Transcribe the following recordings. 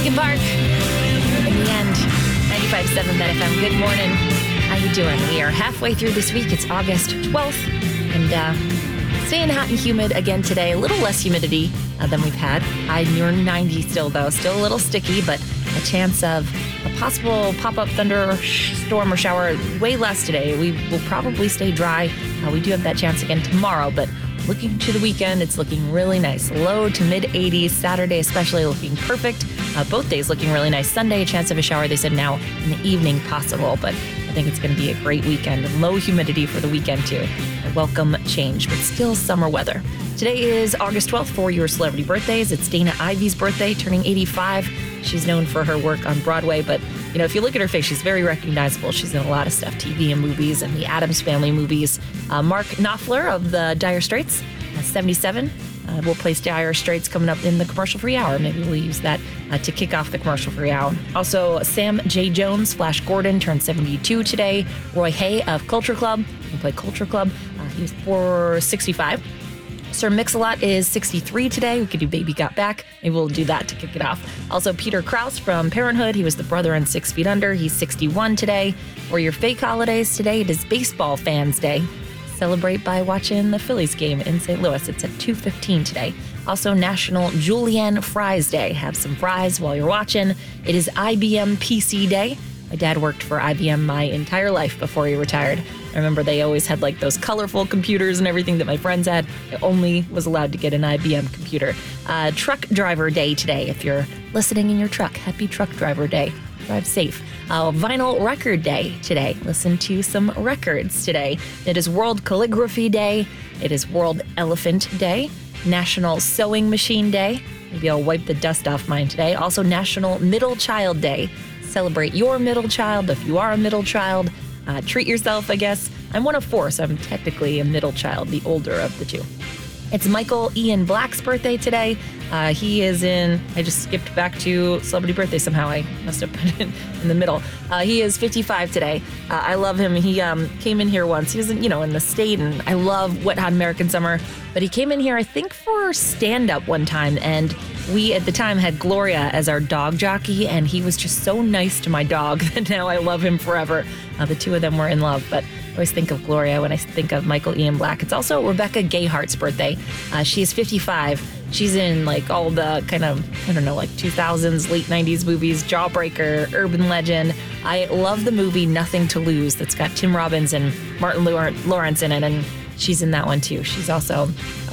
Linkin Park. In the end, 95.7 Met FM. Good morning. How you doing? We are halfway through this week. It's August 12th. And staying hot and humid again today. A little less humidity than we've had. High near 90 still, though. Still a little sticky, but a chance of a possible pop-up thunder storm or shower way less today. We will probably stay dry. We do have that chance again tomorrow, but looking to the weekend, it's looking really nice. Low to mid 80s. Saturday especially looking perfect. Both days looking really nice. Sunday, a chance of a shower, they said now in the evening possible, but I think it's going to be a great weekend. Low humidity for the weekend too. A welcome change, but still summer weather. Today is August 12th for your celebrity birthdays. It's Dana Ivy's birthday, turning 85. She's known for her work on Broadway, but you know, if you look at her face, she's very recognizable. She's in a lot of stuff, TV and movies and the Addams Family movies. Mark Knopfler of the Dire Straits, 77. We'll place Dire Straits coming up in the commercial-free hour. Maybe we'll use that to kick off the commercial-free hour. Also, Sam J. Jones, Flash Gordon, turned 72 today. Roy Hay of Culture Club, we play Culture Club. He was 465. Sir Mix-a-Lot is 63 today. We could do Baby Got Back. Maybe we'll do that to kick it off. Also, Peter Krause from Parenthood. He was the brother in 6 Feet Under. He's 61 today. For your fake holidays today, it is Baseball Fans Day. Celebrate by watching the Phillies game in St. Louis. It's at 2:15 today. Also, National Julienne Fries Day. Have some fries while you're watching. It is IBM PC Day. My dad worked for IBM my entire life before he retired. I remember they always had like those colorful computers and everything that my friends had. I only was allowed to get an IBM computer. Truck Driver Day today. If you're listening in your truck, happy Truck Driver Day. Drive safe. Vinyl Record Day today. Listen to some records today. It is World Calligraphy Day. It is World Elephant Day. National Sewing Machine Day. Maybe I'll wipe the dust off mine today. Also National Middle Child Day. Celebrate your middle child if you are a middle child. Treat yourself, I guess. I'm one of 4, so I'm technically a middle child, the older of the 2. It's Michael Ian Black's birthday today. He is in, I just skipped back to celebrity birthday somehow. I must have put it in the middle. He is 55 today. I love him. He came in here once. He was in the state, and I love Wet Hot American Summer. But he came in here, I think, for stand-up one time, and we, at the time, had Gloria as our dog jockey, and he was just so nice to my dog that now I love him forever. The 2 of them were in love, but I always think of Gloria when I think of Michael Ian Black. It's also Rebecca Gayhart's birthday. She is 55. She's in like all the kind of, like 2000s, late 90s movies, Jawbreaker, Urban Legend. I love the movie Nothing to Lose that's got Tim Robbins and Martin Lawrence in it, and she's in that one too. She's also,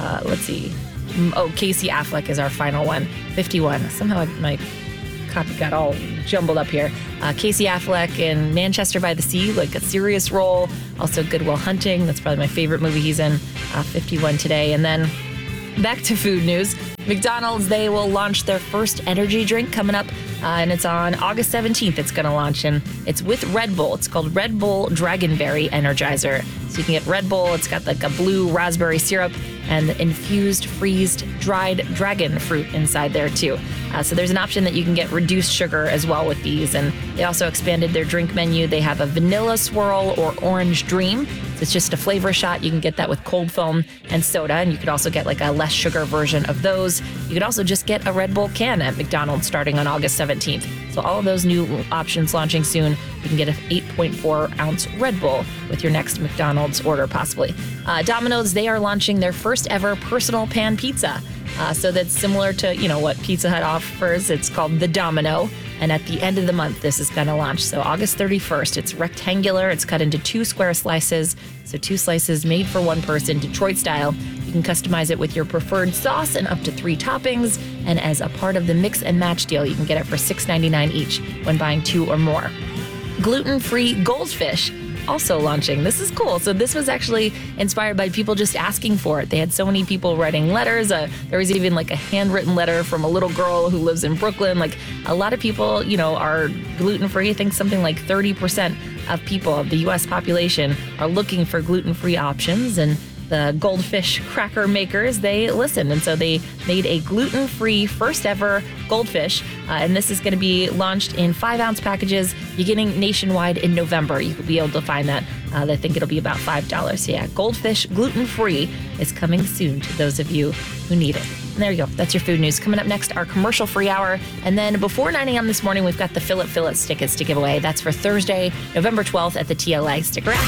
Casey Affleck is our final one, 51. Somehow my copy got all jumbled up here. Casey Affleck in Manchester by the Sea, like a serious role. Also Good Will Hunting. That's probably my favorite movie he's in. 51 today. And then back to food news. McDonald's, they will launch their first energy drink coming up, and it's on August 17th. It's going to launch, and it's with Red Bull. It's called Red Bull Dragonberry Energizer. So you can get Red Bull. It's got like a blue raspberry syrup and infused, freezed, dried dragon fruit inside there too. So there's an option that you can get reduced sugar as well with these. And they also expanded their drink menu. They have a vanilla swirl or orange dream. So it's just a flavor shot. You can get that with cold foam and soda. And you could also get like a less sugar version of those. You could also just get a Red Bull can at McDonald's starting on August 17th. So all of those new options launching soon. You can get an 8.4 ounce Red Bull with your next McDonald's order possibly. Domino's, they are launching their first ever personal pan pizza. So that's similar to, what Pizza Hut offers. It's called the Domino. And at the end of the month, this is going to launch. So August 31st, it's rectangular. It's cut into 2 square slices. So 2 slices made for one person, Detroit style. You can customize it with your preferred sauce and up to 3 toppings. And as a part of the mix and match deal, you can get it for $6.99 each when buying 2 or more. Gluten-free Goldfish also launching. This is cool. So this was actually inspired by people just asking for it. They had so many people writing letters. There was even like a handwritten letter from a little girl who lives in Brooklyn. Like a lot of people, are gluten-free. I think something like 30% of people of the U.S. population are looking for gluten-free options. And the Goldfish cracker makers, they listened. And so they made a gluten-free first ever Goldfish. And this is going to be launched in 5-ounce packages beginning nationwide in November. You will be able to find that. I think it'll be about $5. So yeah, Goldfish gluten-free is coming soon to those of you who need it. And there you go. That's your food news. Coming up next, our commercial-free hour. And then before 9 a.m. this morning, we've got the Philip Phillips tickets to give away. That's for Thursday, November 12th at the TLA. Stick around.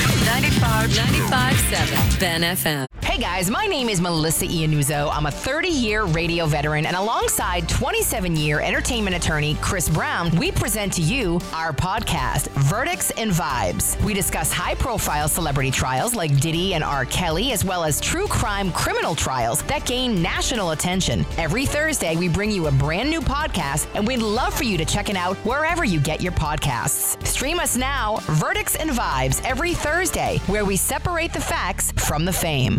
95.7 Ben FM. Hey guys, my name is Melissa Iannuzzo. I'm a 30-year radio veteran, and alongside 27-year entertainment attorney Chris Brown, we present to you our podcast, Verdicts and Vibes. We discuss high-profile celebrity trials like Diddy and R. Kelly, as well as true crime criminal trials that gain national attention. Every Thursday, we bring you a brand new podcast, and we'd love for you to check it out wherever you get your podcasts. Stream us now, Verdicts and Vibes, every Thursday, where we separate the facts from the fame.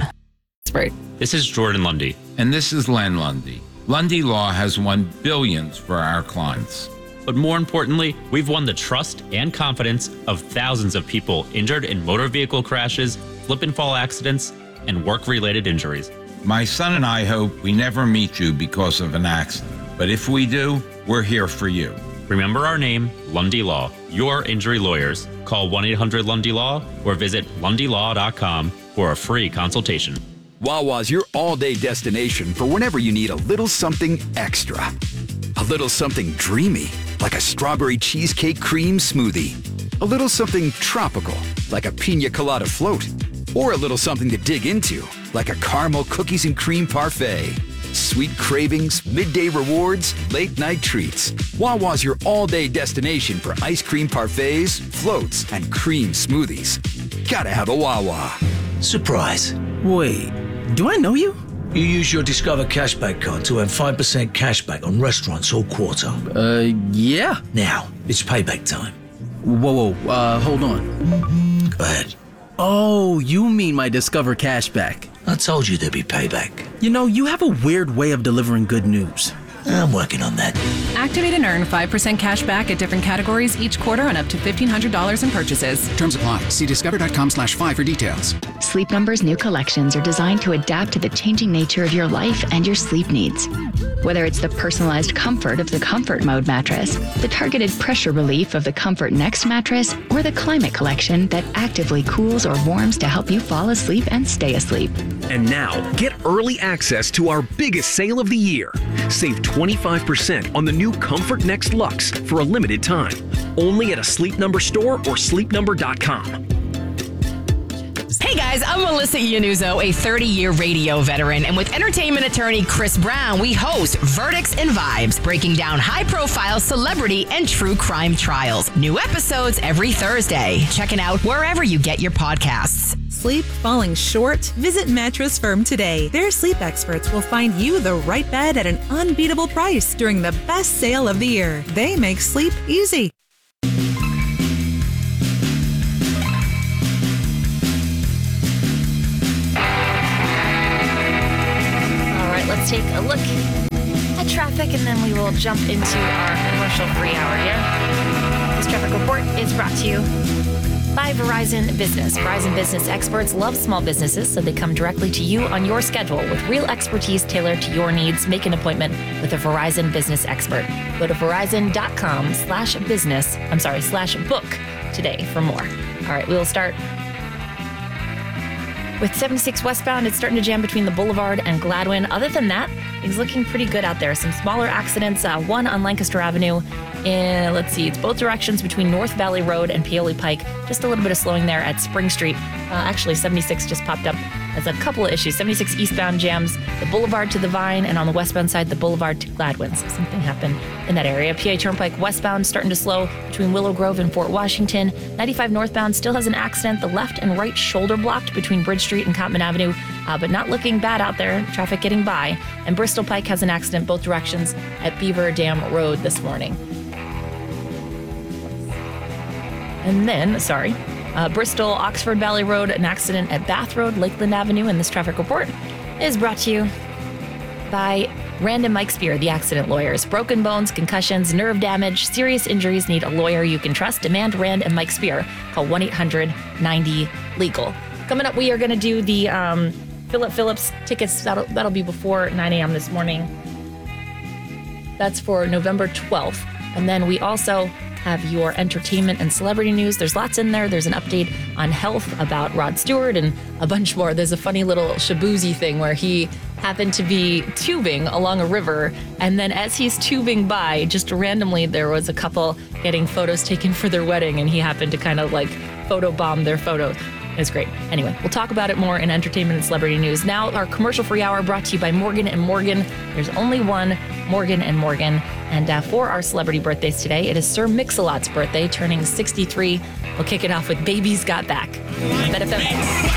This is Jordan Lundy. And this is Len Lundy. Lundy Law has won billions for our clients. But more importantly, we've won the trust and confidence of thousands of people injured in motor vehicle crashes, slip and fall accidents, and work-related injuries. My son and I hope we never meet you because of an accident. But if we do, we're here for you. Remember our name, Lundy Law, your injury lawyers. Call 1-800-LUNDY-LAW or visit lundylaw.com for a free consultation. Wawa's your all-day destination for whenever you need a little something extra. A little something dreamy, like a strawberry cheesecake cream smoothie. A little something tropical, like a pina colada float. Or a little something to dig into, like a caramel cookies and cream parfait. Sweet cravings, midday rewards, late-night treats. Wawa's your all-day destination for ice cream parfaits, floats, and cream smoothies. Gotta have a Wawa. Surprise. Wait, do I know you? You use your Discover Cashback card to earn 5% cashback on restaurants all quarter. Yeah. Now, it's payback time. Whoa, hold on. Go ahead. Oh, you mean my Discover Cashback. I told you there'd be payback. You know, you have a weird way of delivering good news. I'm working on that. Activate and earn 5% cash back at different categories each quarter on up to $1,500 in purchases. Terms apply. See discover.com/5 for details. Sleep Number's new collections are designed to adapt to the changing nature of your life and your sleep needs. Whether it's the personalized comfort of the Comfort Mode mattress, the targeted pressure relief of the Comfort Next mattress, or the Climate Collection that actively cools or warms to help you fall asleep and stay asleep. And now, get early access to our biggest sale of the year. Save 25% on the new Comfort Next Luxe for a limited time. Only at a Sleep Number store or sleepnumber.com. Hey guys, I'm Melissa Iannuzzo, a 30-year radio veteran, and with entertainment attorney Chris Brown, we host Verdicts and Vibes, breaking down high-profile celebrity and true crime trials. New episodes every Thursday. Check it out wherever you get your podcasts. Sleep falling short? Visit Mattress Firm today. Their sleep experts will find you the right bed at an unbeatable price during the best sale of the year. They make sleep easy. Let's take a look at traffic, and then we will jump into our commercial-free hour here. This traffic report is brought to you by Verizon Business. Verizon Business experts love small businesses, so they come directly to you on your schedule with real expertise tailored to your needs. Make an appointment with a Verizon Business expert. Go to verizon.com/book today for more. All right, we will start with 76 westbound. It's starting to jam between the Boulevard and Gladwin. Other than that, it's looking pretty good out there. Some smaller accidents, one on Lancaster Avenue. It's both directions between North Valley Road and Paoli Pike. Just a little bit of slowing there at Spring Street. Actually, 76 just popped up as a couple of issues. 76 eastbound jams the Boulevard to the Vine, and on the westbound side, the Boulevard to Gladwin. So something happened in that area. PA Turnpike westbound starting to slow between Willow Grove and Fort Washington. 95 northbound still has an accident. The left and right shoulder blocked between Bridge Street and Cottman Avenue, but not looking bad out there. Traffic getting by. And Bristol Pike has an accident both directions at Beaver Dam Road this morning. And then, Bristol, Oxford Valley Road, an accident at Bath Road, Lakeland Avenue, and this traffic report is brought to you by Rand and Mike Spear, the accident lawyers. Broken bones, concussions, nerve damage, serious injuries need a lawyer you can trust. Demand Rand and Mike Spear. Call 1-800-90-LEGAL. Coming up, we are going to do the Philip Phillips tickets. That'll be before 9 a.m. this morning. That's for November 12th. And then we also have your entertainment and celebrity news. There's lots in there. There's an update on health about Rod Stewart and a bunch more. There's a funny little Shabuzi thing where he happened to be tubing along a river. And then as he's tubing by, just randomly, there was a couple getting photos taken for their wedding, and he happened to kind of like photobomb their photos. It's great. Anyway, we'll talk about it more in entertainment and celebrity news. Now, our commercial-free hour brought to you by Morgan & Morgan. There's only one Morgan & Morgan. And for our celebrity birthdays today, it is Sir Mix-a-Lot's birthday, turning 63. We'll kick it off with Baby's Got Back. Bet FM.